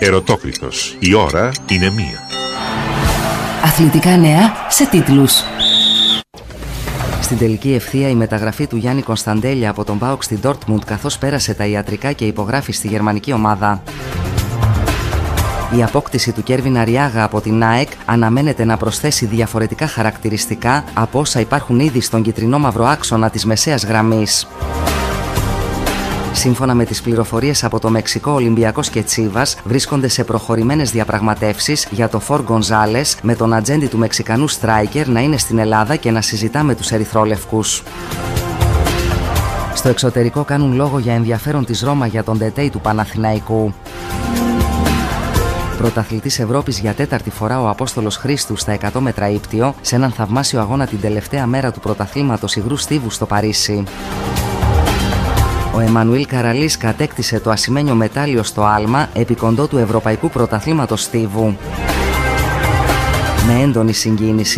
Ερωτόκριτος. Η ώρα είναι 1. Αθλητικά νέα σε τίτλους. Στην τελική ευθεία η μεταγραφή του Γιάννη Κωνσταντέλια από τον ΠΑΟΚ στην Ντόρτμουντ, καθώς πέρασε τα ιατρικά και υπογράφει στη γερμανική ομάδα. Η απόκτηση του Κέρβιν Αριάγα από την ΑΕΚ αναμένεται να προσθέσει διαφορετικά χαρακτηριστικά από όσα υπάρχουν ήδη στον κιτρινό-μαύρο άξονα της μεσαίας γραμμής. Σύμφωνα με τις πληροφορίες από το Μεξικό, Ολυμπιακός και Τσίβας βρίσκονται σε προχωρημένες διαπραγματεύσεις για το Φορ Γκονζάλες, με τον ατζέντη του Μεξικανού στράικερ να είναι στην Ελλάδα και να συζητά με τους ερυθρόλευκους. Στο εξωτερικό κάνουν λόγο για ενδιαφέρον της Ρώμα για τον τετέι του Παναθηναϊκού. Πρωταθλητής Ευρώπης για τέταρτη φορά ο Απόστολος Χρήστου στα 100 μέτρα ύπτιο, σε έναν θαυμάσιο αγώνα την τελευταία μέρα του πρωταθλήματος υγρού στίβου στο Παρίσι. Ο Εμμανουήλ Καραλής κατέκτησε το ασημένιο μετάλλιο στο άλμα επί κοντό του Ευρωπαϊκού Πρωταθλήματος Στίβου. Με έντονη συγκίνηση